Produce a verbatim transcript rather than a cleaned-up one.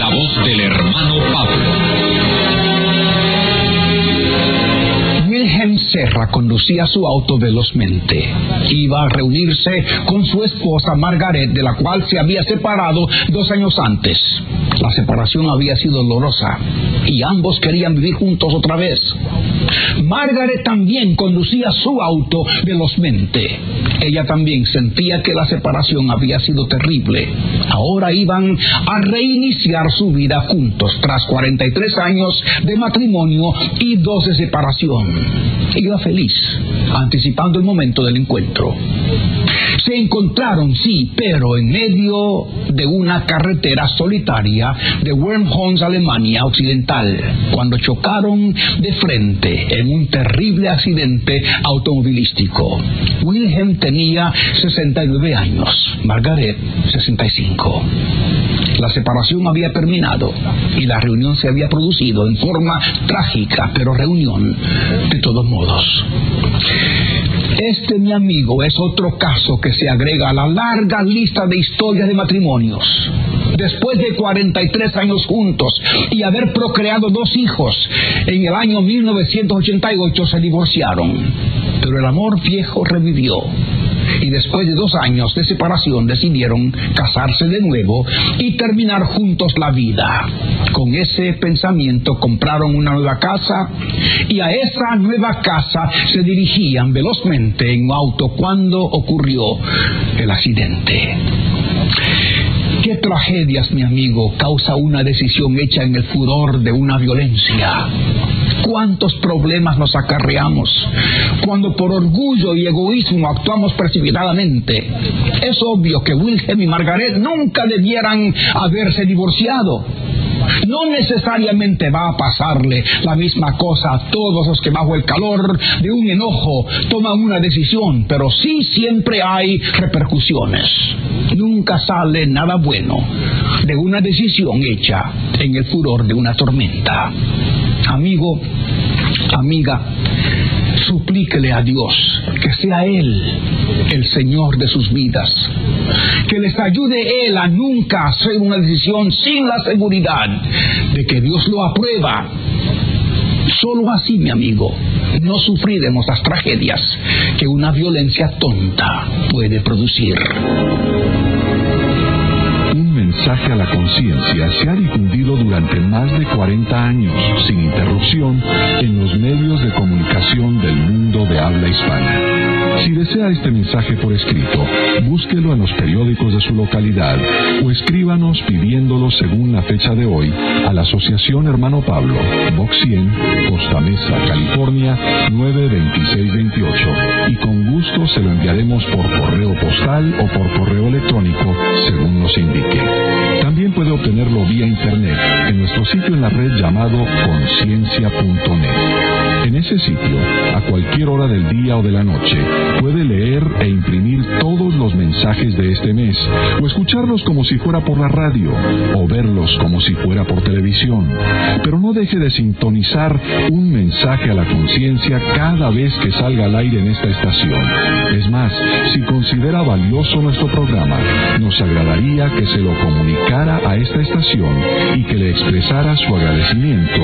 la voz del hermano Pablo. Wilhelm Serra conducía su auto velozmente. Iba a reunirse con su esposa Margaret, de la cual se había separado dos años antes. La separación había sido dolorosa y ambos querían vivir juntos otra vez. Margaret también conducía su auto velozmente. Ella también sentía que la separación había sido terrible. Ahora iban a reiniciar su vida juntos tras cuarenta y tres años de matrimonio y dos de separación. Iba feliz, anticipando el momento del encuentro. Se encontraron, sí, pero en medio de una carretera solitaria de Wormhof, Alemania Occidental, cuando chocaron de frente en un terrible accidente automovilístico. Wilhelm tenía sesenta y nueve años, Margaret sesenta y cinco. La separación había terminado y la reunión se había producido en forma trágica, pero reunión de todos modos. Este, mi amigo, es otro caso que se agrega a la larga lista de historias de matrimonios. Después de cuarenta y tres años juntos y haber procreado dos hijos, en el año mil novecientos ochenta y ocho se divorciaron. Pero el amor viejo revivió. Y después de dos años de separación decidieron casarse de nuevo y terminar juntos la vida. Con ese pensamiento compraron una nueva casa y a esa nueva casa se dirigían velozmente en un auto cuando ocurrió el accidente. ¿Qué tragedias, mi amigo, causa una decisión hecha en el furor de una violencia? ¿Cuántos problemas nos acarreamos cuando por orgullo y egoísmo actuamos precipitadamente? Es obvio que Wilhelm y Margaret nunca debieran haberse divorciado. No necesariamente va a pasarle la misma cosa a todos los que bajo el calor de un enojo toman una decisión, pero sí siempre hay repercusiones. Nunca sale nada bueno de una decisión hecha en el furor de una tormenta. Amigo, amiga, suplíquele a Dios que sea Él el Señor de sus vidas, que les ayude Él a nunca hacer una decisión sin la seguridad de que Dios lo aprueba. Solo así, mi amigo, no sufriremos las tragedias que una violencia tonta puede producir. Mensaje a la conciencia se ha difundido durante más de cuarenta años, sin interrupción, en los medios de comunicación del mundo de habla hispana. Si desea este mensaje por escrito, búsquelo en los periódicos de su localidad o escríbanos pidiéndolo según la fecha de hoy a la Asociación Hermano Pablo, Box cien, Costa Mesa, California, nueve veintiséis veintiocho, y con gusto se lo enviaremos por correo postal o por correo electrónico, según nos indique. También puede obtenerlo vía internet en nuestro sitio en la red llamado conciencia punto net. En ese sitio, a cualquier hora del día o de la noche, puede leer e imprimir todos los mensajes de este mes, o escucharlos como si fuera por la radio, o verlos como si fuera por televisión. Pero no deje de sintonizar un mensaje a la conciencia cada vez que salga al aire en esta estación. Es más, si considera valioso nuestro programa, nos agradaría que se lo comunicara a esta estación y que le expresara su agradecimiento